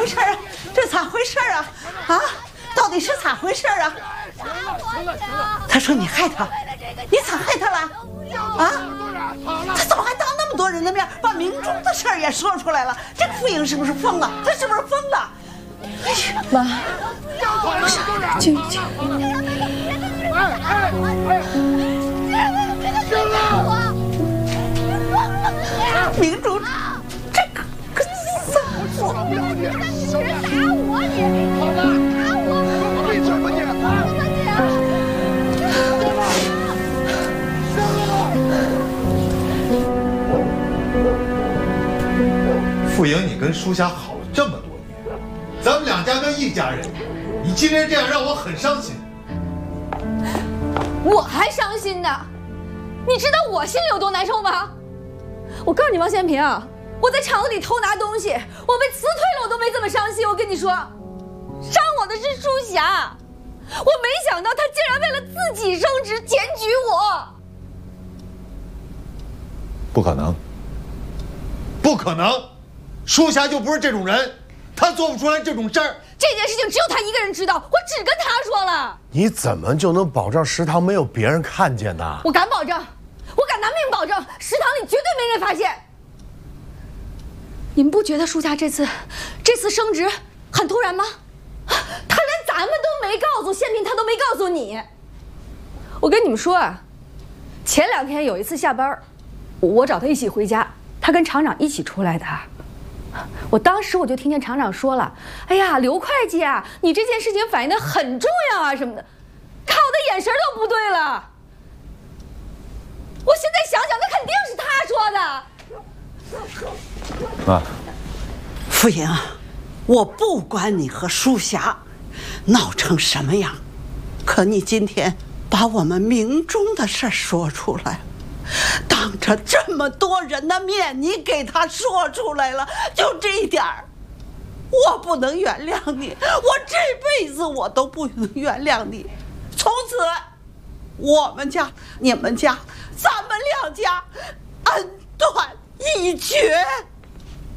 事啊？这咋回事啊？啊，到底是咋回事啊？他说你害他，你咋害他了？啊？他怎么还当那么多人的面把明珠的事儿也说出来了？这傅莹是不是疯了？他是不是疯了？哎呀， 妈，静一静。 明珠，这个怎么做？ 打我你！好了，打我！闭嘴吧你！ 傅莹，你跟舒霞好了这么多年，咱们两家跟一家人，你今天这样让我很伤心。 我还伤心呢，你知道我心里有多难受吗？我告诉你，王宪平，我在厂子里偷拿东西，我被辞退了，我都没这么伤心。我跟你说，伤我的是舒霞，我没想到她竟然为了自己升职检举我。 不可能，不可能，舒霞就不是这种人，她做不出来这种事儿。 这件事情只有她一个人知道，我只跟她说了。 你怎么就能保证食堂没有别人看见呢？ 我敢保证，我敢拿命保证，食堂里绝对没人发现。你们不觉得舒霞这次升职很突然吗？她连咱们都没告诉宪平，她都没告诉你。我跟你们说啊，前2天有一次下班，我找她一起回家，她跟厂长一起出来的。我当时就听见厂长说了：“哎呀，刘会计啊，你这件事情反映的很重要啊什么的。”看我的眼神都不对了。我现在想想，那肯定是他说的。 妈， 傅莹，我不管你和舒霞闹成什么样，可你今天把我们明中的事说出来，当着这么多人的面，你给他说出来了，就这一点儿，我不能原谅你，我这辈子我都不能原谅你。从此，我们家、你们家、咱们2家恩断义绝。